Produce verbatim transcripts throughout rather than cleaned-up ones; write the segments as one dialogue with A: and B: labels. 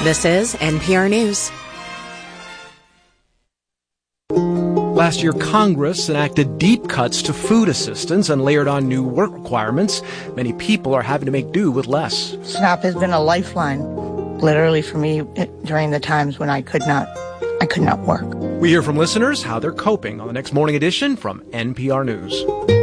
A: This is N P R News.
B: Last year, Congress enacted deep cuts to food assistance and layered on new work requirements. Many people are having to make do with less.
C: SNAP has been a lifeline, literally, for me during the times when I could not, I could not work.
B: We hear from listeners how they're coping on the next morning edition from N P R News.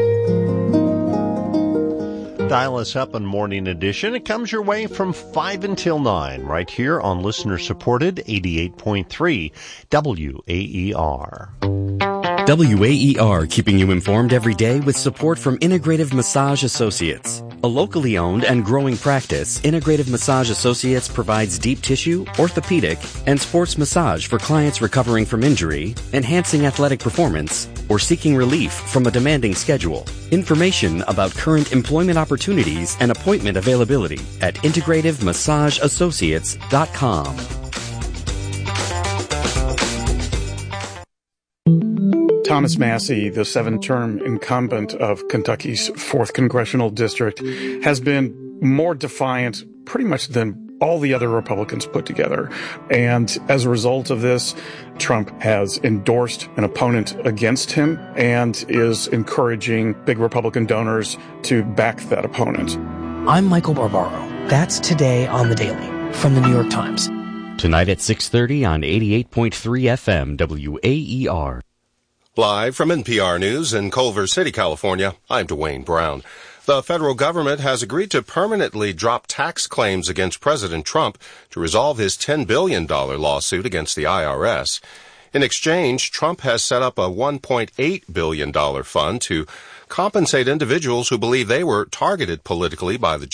D: Dial us up on Morning Edition. It comes your way from five until nine, right here on listener-supported eighty-eight point three W A E R.
E: W A E R, keeping you informed every day with support from Integrative Massage Associates. A locally owned and growing practice, Integrative Massage Associates provides deep tissue, orthopedic, and sports massage for clients recovering from injury, enhancing athletic performance, or seeking relief from a demanding schedule. Information about current employment opportunities and appointment availability at integrative massage associates dot com.
F: Thomas Massie, the seven-term incumbent of Kentucky's fourth Congressional District, has been more defiant pretty much than all the other Republicans put together. And as a result of this, Trump has endorsed an opponent against him and is encouraging big Republican donors to back that opponent.
G: I'm Michael Barbaro. That's Today on the Daily from the New York Times.
E: Tonight at six thirty on eighty-eight point three F M W A E R.
H: Live from N P R News in Culver City, California, I'm Dwayne Brown. The federal government has agreed to permanently drop tax claims against President Trump to resolve his ten billion dollars lawsuit against the I R S. In exchange, Trump has set up a one point eight billion dollars fund to compensate individuals who believe they were targeted politically by the